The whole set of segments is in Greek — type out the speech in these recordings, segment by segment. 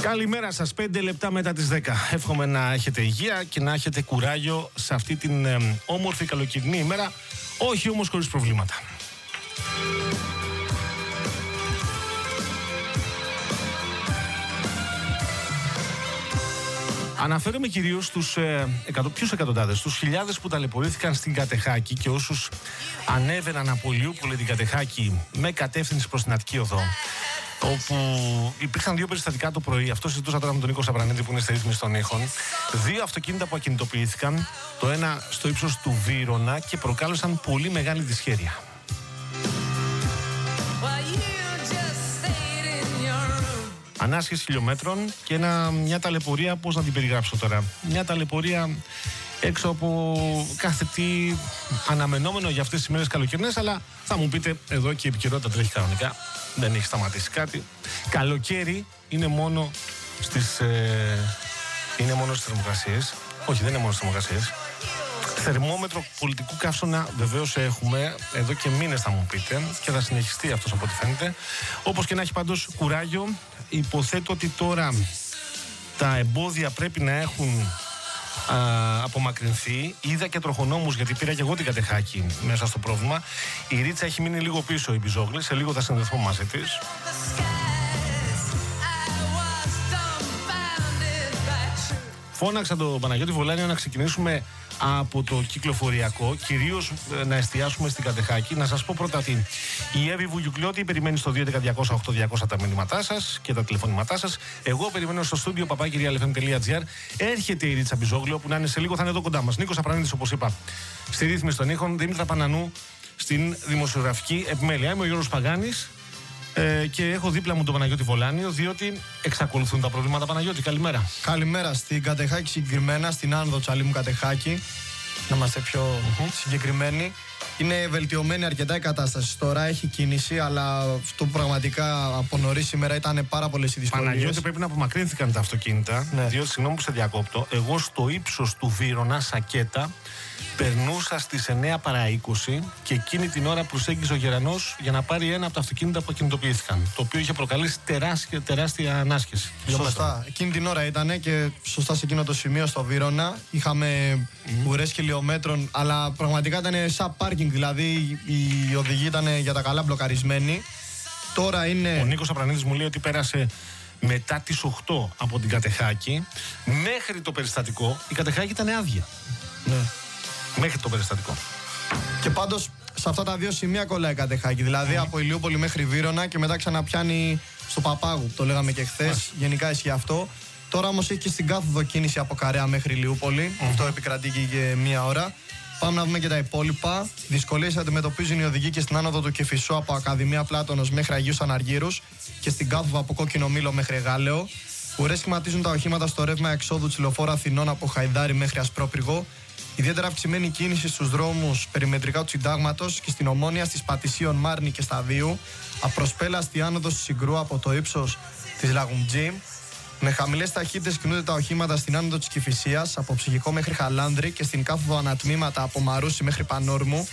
Καλημέρα σας, 5 λεπτά μετά τις 10. Εύχομαι να έχετε υγεία και να έχετε κουράγιο σε αυτή την όμορφη καλοκαιρινή ημέρα, όχι όμως χωρίς προβλήματα. Αναφέρομαι κυρίως στους ποιους εκατοντάδες, στους χιλιάδες που ταλαιπωρήθηκαν στην Κατεχάκη και όσους ανέβαιναν από Ηλιούπολη την Κατεχάκη με κατεύθυνση προς την Αττική Οδό, όπου υπήρξαν δύο περιστατικά το πρωί. Αυτό συζητούσα τώρα με τον Νίκο Σαπρανίδη που είναι στη ρύθμιση των ήχων. Δύο αυτοκίνητα που ακινητοποιήθηκαν, το ένα στο ύψος του Βύρωνα και προκάλεσαν πολύ μεγάλη δυσχέρεια. Ανάσχεση χιλιόμετρων και μια ταλαιπωρία, πώς να την περιγράψω τώρα. Μια ταλαιπωρία έξω από κάθε τι αναμενόμενο για αυτές τις ημέρες καλοκαιρινές, αλλά θα μου πείτε εδώ και η επικαιρότητα τρέχει κανονικά. Δεν έχει σταματήσει κάτι. Καλοκαίρι είναι μόνο στις θερμοκρασίες. Όχι, δεν είναι μόνο στις θερμοκρασίες. Θερμόμετρο πολιτικού καύσωνα βεβαίως έχουμε εδώ και μήνες, θα μου πείτε, και θα συνεχιστεί αυτός από ό,τι φαίνεται. Όπως και να έχει, πάντως κουράγιο. Υποθέτω ότι τώρα τα εμπόδια πρέπει να έχουν απομακρυνθεί. Είδα και τροχονόμους, γιατί πήρα και εγώ την Κατεχάκη μέσα στο πρόβλημα. Η Ρίτσα έχει μείνει λίγο πίσω, η Μπιζόγλη. Σε λίγο θα συνδεθώ μαζί της. Φώναξα τον Παναγιώτη Βολάνιο να ξεκινήσουμε από το κυκλοφοριακό, κυρίως να εστιάσουμε στην Κατεχάκη. Να σας πω πρώτα ότι η Εύη Βουγιουκλιώτη περιμένει στο 211-200-8200 τα μηνύματά σας και τα τηλεφωνήματά σας. Εγώ περιμένω στο στούντιο papakirialfm.gr. Έρχεται η Ρίτσα Μπιζόγλη, όπου να είναι σε λίγο, θα είναι εδώ κοντά μας. Νίκος Σαπρανίδης, όπως είπα, στη ρύθμιση των ήχων. Δήμητρα Πανανού στην δημοσιογραφική επιμέλεια. Είμαι ο Γιώργος Παγάνης. Και έχω δίπλα μου τον Παναγιώτη Βολάνιο, διότι εξακολουθούν τα προβλήματα. Παναγιώτη, καλημέρα. Καλημέρα. Στην Κατεχάκη συγκεκριμένα, στην άνοδο Τσαλίμου Κατεχάκη, να είμαστε πιο συγκεκριμένοι, είναι βελτιωμένη αρκετά η κατάσταση. Τώρα έχει κίνηση, αλλά αυτό που πραγματικά από νωρίς σήμερα ήταν πάρα πολλές οι δυσκολίες. Παναγιώτη, πρέπει να απομακρύνθηκαν τα αυτοκίνητα, ναι. Διότι, συγγνώμη που σε διακόπτω, εγώ στο ύψος του Βύρωνα, Σακέτα, περνούσα στις 9 παρά 20 και εκείνη την ώρα προσέγγιζε ο Γερανός για να πάρει ένα από τα αυτοκίνητα που ακινητοποιήθηκαν. Το οποίο είχε προκαλέσει τεράστια ανάσχεση. Σωστά. Εκείνη την ώρα ήταν και σωστά σε εκείνο το σημείο στο Βύρωνα. Είχαμε ουρές χιλιόμετρων, αλλά πραγματικά ήταν σαν πάρκινγκ. Δηλαδή οι οδηγοί ήταν για τα καλά μπλοκαρισμένοι. Τώρα είναι. Ο Νίκος Σαπρανίδης μου λέει ότι πέρασε μετά τις 8 από την Κατεχάκη μέχρι το περιστατικό. Η Κατεχάκη ήταν άδεια. Ναι. Μέχρι το περιστατικό. Και πάντως σε αυτά τα δύο σημεία κολλάει η Κατεχάκη. Δηλαδή από Ηλιούπολη μέχρι Βύρωνα και μετά ξαναπιάνει στο Παπάγου. Το λέγαμε και χθες. Γενικά ισχύει αυτό. Τώρα όμως έχει και στην κάθοδο κίνηση από Καρέα μέχρι Ηλιούπολη. Αυτό επικρατεί και μία ώρα. Πάμε να δούμε και τα υπόλοιπα. Δυσκολίες αντιμετωπίζουν οι οδηγοί και στην άνοδο του Κηφισού από Ακαδημία Πλάτωνος μέχρι Αγίους Αναργύρους και στην κάθοδο από Κόκκινο Μήλο μέχρι Γάλεο. Ουρές σχηματίζουν τα οχήματα στο ρεύμα εξόδου Τσιλοφόρα Αθηνών από Χαϊδάρι μέχρι Ασπρόπυργο. Ιδιαίτερα αυξημένη κίνηση στους δρόμους περιμετρικά του Συντάγματος και στην Ομόνια στις Πατησίων Μάρνη και Σταδίου. Απροσπέλαστη άνοδος του Συγκρού από το ύψος της Λαγουμτζή. Με χαμηλές ταχύτητες κινούνται τα οχήματα στην άνοδο της Κηφισίας από Ψυχικό μέχρι Χαλάνδρη και στην κάθοδο ανατμήματα από Μαρούσι μέχρι Πανόρμου.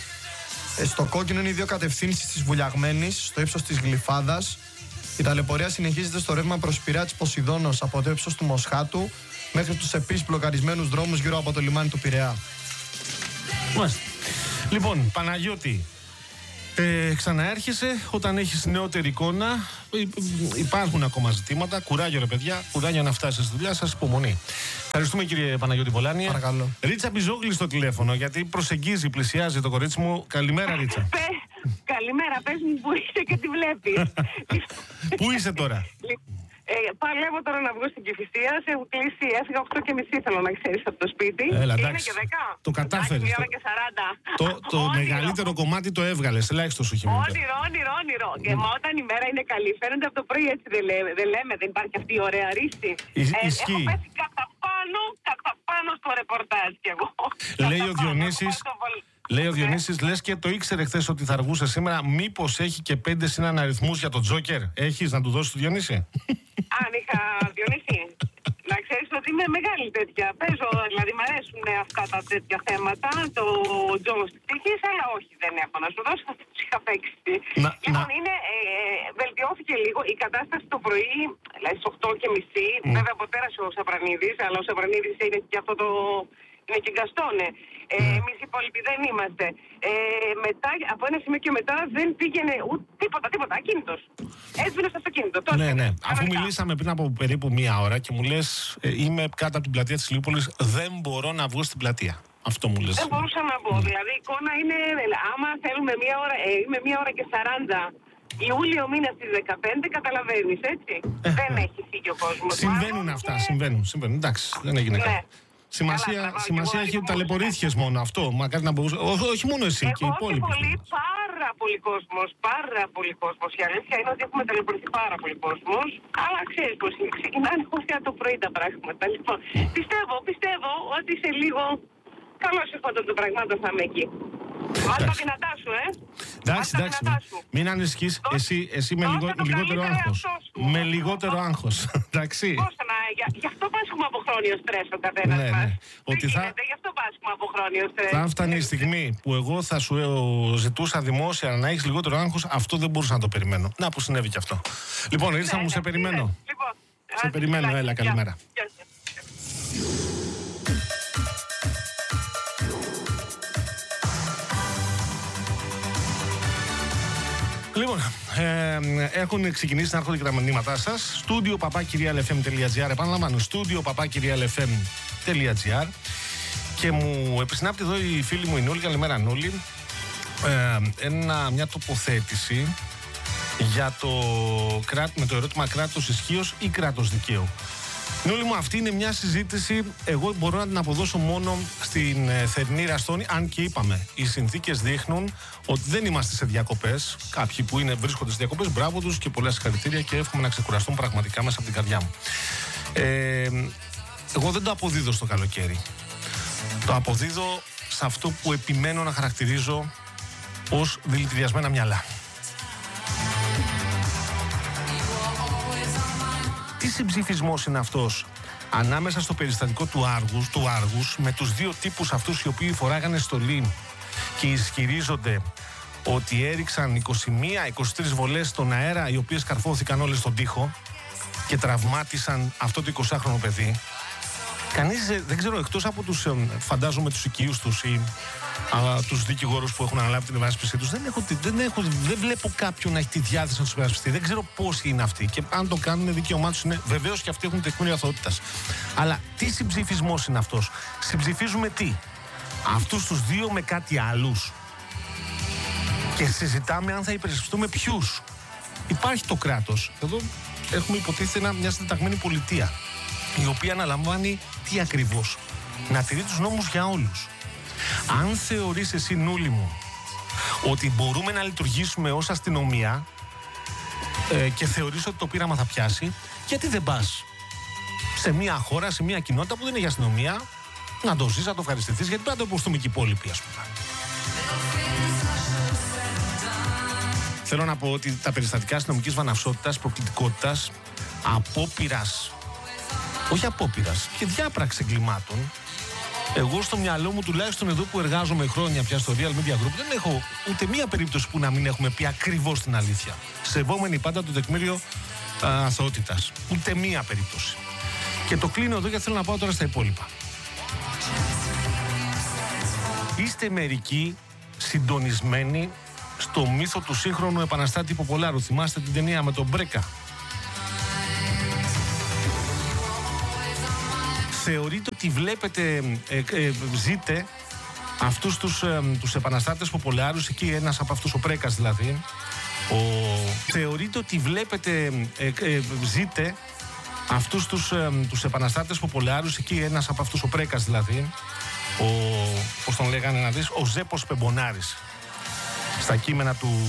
Στο κόκκινο είναι οι δύο κατευθύνσεις της Βουλιαγμένης στο ύψος της Γλυφάδας. Η ταλαιπωρία συνεχίζεται στο ρεύμα προς Πειραιά της Ποσειδώνος από το ύψος του Μοσχάτου μέχρι τους επίσης μπλοκαρισμένους δρόμους γύρω από το λιμάνι του Πειραιά. Μάλιστα. Λοιπόν, Παναγιώτη, ξαναέρχεσαι όταν έχεις νεότερη εικόνα. Υπάρχουν ακόμα ζητήματα. Κουράγιο, ρε παιδιά. Κουράγιο να φτάσεις στη δουλειά σας. Υπομονή. Ευχαριστούμε, κύριε Παναγιώτη Βολάνη. Παρακαλώ. Ρίτσα Μπιζόγλη στο τηλέφωνο, γιατί προσεγγίζει, πλησιάζει το κορίτσι μου. Καλημέρα, Ρίτσα. Καλημέρα, πες μου που είσαι και τι βλέπεις. Πού είσαι τώρα? Παλεύω τώρα να βγω στην Κηφισία. Σε έχω κλείσει, έφυγα 8:30, θέλω να ξέρεις, από το σπίτι. Έλα, είναι εντάξει. και 10. Το κατάφερες. Μία ώρα και 40. Το μεγαλύτερο κομμάτι το έβγαλες. Ελάχιστο σου χειμώνα. Όνειρο. Και μα όταν η μέρα είναι καλή, φαίνεται από το πρωί έτσι, δεν λέμε, δεν υπάρχει αυτή η ωραία ρίση. Ισχύει. Έχω πέσει κατά πάνω στο ρεπορτάζ κι εγώ. Λέει ο Διονύσης, λες και το ήξερε χθες ότι θα αργούσε σήμερα. Μήπως έχει και 5 συναναριθμούς για τον Τζόκερ? Έχεις να του δώσεις του Διονύση? Αν είχα, Διονύση, να ξέρεις ότι είμαι μεγάλη τέτοια. Παίζω, δηλαδή μου αρέσουν αυτά τα τέτοια θέματα. Το Τζόμος της τύχης, αλλά όχι, δεν έχω να σου δώσω. Θα τους είχα παίξει. Λοιπόν, είναι βελτιώθηκε λίγο η κατάσταση το πρωί, δηλαδή στις 8:30. Βέβαια αποτέρασε ο Σαπρανίδης, αλλά ο Σαπρανίδης είναι και αυτό το. Είναι και Γκαστόνε. Εμείς οι υπόλοιποι δεν είμαστε. Μετά, από ένα σημείο και μετά δεν πήγαινε ούτε τίποτα. Ακίνητος. Έσβηνε στο αυτοκίνητο. Ναι. Αφού μιλήσαμε πριν από περίπου μία ώρα και μου λες είμαι κάτω από την πλατεία της Ηλιούπολης, δεν μπορώ να βγω στην πλατεία. Αυτό μου λες. Δεν μπορούσα να μπω. Δηλαδή η εικόνα είναι, άμα θέλουμε μία ώρα, είμαι 1:40. Ιούλιο μήνα στις 15, καταλαβαίνεις, έτσι. Δεν έχει φύγει ο κόσμος. Συμβαίνουν αυτά, συμβαίνουν. Εντάξει, δεν έγινε κάτι. Σημασία έχει ότι ταλαιπωρήθηκες μόνο αυτό. Μακάρι να μπορούσε. Όχι μόνο εσύ και οι υπόλοιποι. Πάρα πολύ κόσμος. Η αλήθεια είναι ότι έχουμε ταλαιπωρηθεί πάρα πολύ κόσμος. Αλλά ξέρεις πως είναι. Ξεκινάνε όλα το πρωί τα πράγματα. Λοιπόν, πιστεύω ότι σε λίγο καλώς ήρθατε των πραγμάτων θα είμαι εκεί. Βάλτε τα δυνατά σου, Εντάξει. Μην ανησυχείς. Εσύ με λιγότερο άγχος. Με λιγότερο άγχος. Εντάξει. Γι' αυτό πάσχουμε από χρόνιο στρες ο καθένας μας. Ότι γι' αυτό πάσχουμε από χρόνιο στρες. Θα φτάνει η στιγμή που εγώ θα σου ζητούσα δημόσια να έχεις λιγότερο άγχος, αυτό δεν μπορούσα να το περιμένω. Να που συνέβη και αυτό. Λοιπόν, ήρθα μου, σε περιμένω. Σε περιμένω, έλα, καλημέρα. Λοιπόν, έχουν ξεκινήσει να έρχονται και τα μηνύματά σας. Στούντιο papakirialfm.gr. Επαναλαμβάνω, στούντιο papakirialfm.gr. Και μου επισυνάπτει εδώ η φίλη μου η Νούλη. Καλημέρα, Νούλη. Μια τοποθέτηση για με το ερώτημα κράτος ισχύος ή κράτος δικαίου. Νούλη μου, αυτή είναι μια συζήτηση. Εγώ μπορώ να την αποδώσω μόνο στην θερινή Ραστόνη. Αν και είπαμε, οι συνθήκες δείχνουν ότι δεν είμαστε σε διακοπές. Κάποιοι που βρίσκονται σε διακοπές, μπράβο τους και πολλά συγχαρητήρια και εύχομαι να ξεκουραστούν πραγματικά μέσα από την καρδιά μου. Εγώ δεν το αποδίδω στο καλοκαίρι. Το αποδίδω σε αυτό που επιμένω να χαρακτηρίζω ως δηλητηριασμένα μυαλά. Τι συμψηφισμός είναι αυτός ανάμεσα στο περιστατικό του Άργους με τους δύο τύπους αυτούς οι οποίοι φοράγανε στολή και ισχυρίζονται ότι έριξαν 21-23 βολές στον αέρα, οι οποίες καρφώθηκαν όλες στον τοίχο και τραυμάτισαν αυτό το 20χρονο παιδί. Κανείς, δεν ξέρω, εκτός από τους, φαντάζομαι, τους οικείους τους ή τους δικηγόρους που έχουν αναλάβει την υπεράσπιση τους, δεν βλέπω κάποιον να έχει τη διάθεση να τους υπερασπιστεί. Δεν ξέρω πόσοι είναι αυτοί και αν το κάνουν, δικαίωμά τους είναι. Βεβαίως και αυτοί έχουν τεκμήριο αθωότητας. Αλλά τι συμψηφισμός είναι αυτός? Συμψηφίζουμε τι? Αυτούς τους δύο με κάτι άλλους. Και συζητάμε αν θα υπερασπιστούμε ποιους. Υπάρχει το κράτος. Εδώ έχουμε υποτίθεται μια συντεταγμένη πολιτεία, η οποία αναλαμβάνει τι ακριβώς? Να τηρεί τους νόμους για όλους. Αν θεωρείς εσύ, Νούλη μου, ότι μπορούμε να λειτουργήσουμε ως αστυνομία και θεωρείς ότι το πείραμα θα πιάσει, γιατί δεν πας σε μια χώρα, σε μια κοινότητα που δεν είναι για αστυνομία, να το ζεις, να το ευχαριστηθείς, γιατί πρέπει να το υποστούμε και οι υπόλοιποι, ας πούμε. Θέλω να πω ότι τα περιστατικά αστυνομικής βαναυσότητας, προκλητικότητας, απόπειρας, όχι απόπειρας, και διάπραξη εγκλημάτων, εγώ στο μυαλό μου, τουλάχιστον εδώ που εργάζομαι χρόνια πια στο Real Media Group, δεν έχω ούτε μία περίπτωση που να μην έχουμε πει ακριβώς την αλήθεια. Σεβόμενοι πάντα το τεκμήριο αθωότητας. Ούτε μία περίπτωση. Και το κλείνω εδώ γιατί θέλω να πάω τώρα στα υπόλοιπα. Είστε μερικοί συντονισμένοι στο μύθο του σύγχρονου επαναστάτη Ποπολάρου. Θυμάστε την ταινία με τον Μπρέκα? Θεωρείτε ότι βλέπετε, ζείτε αυτούς τους επαναστάτες Ποπολάρους, εκεί ένας από αυτούς, ο Πρέκας δηλαδή, θεωρείτε ότι βλέπετε, ζείτε αυτούς τους επαναστάτες Ποπολάρους, εκεί ένας από αυτούς, ο Πρέκας δηλαδή, πώς τον λέγανε να δεις, ο Ζέπος Πεμπονάρης, στα κείμενα του